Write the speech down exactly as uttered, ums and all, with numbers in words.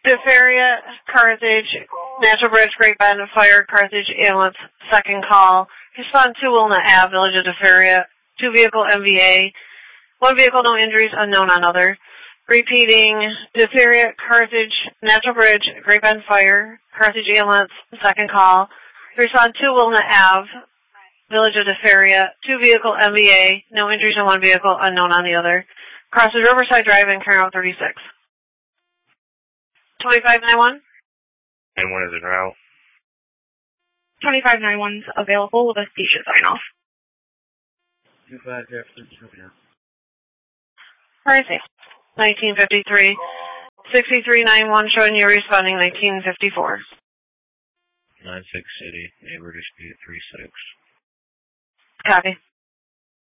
Diphtheria, Carthage, Natural Bridge, Great Bend, Fire, Carthage, ambulance, second call. Respond to Wilna Ave, Village of Diphtheria, two vehicle M V A, one vehicle, no injuries, unknown on other. Repeating, Diphtheria, Carthage, Natural Bridge, Great Bend, Fire, Carthage, ambulance, second call. Respond to Wilna Ave, Village of Diphtheria, two vehicle M V A, no injuries on one vehicle, unknown on the other. Crosses Riverside Drive in Carroll thirty-six. twenty-five ninety-one. And one is en route. twenty-five ninety-one's available with a station sign off. twenty-five ninety-one. Where is he? nineteen fifty-three. sixty-three ninety-one showing you responding nineteen fifty-four. nine six City, neighbor dispute three six. Copy.